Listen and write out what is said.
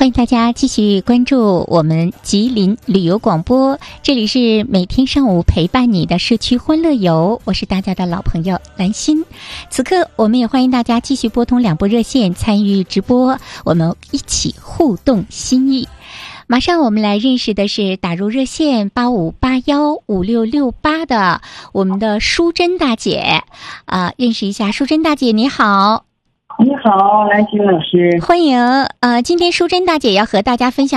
欢迎大家继续关注我们吉林旅游广播，这里是每天上午陪伴你的社区欢乐游，我是大家的老朋友兰心。此刻我们也欢迎大家继续拨通2部热线参与直播，我们一起互动心意。马上我们来认识的是打入热线85815668的我们的淑珍大姐认识一下。淑珍大姐你好。 你好，兰心老师， 欢迎。今天淑珍大姐要和大家分享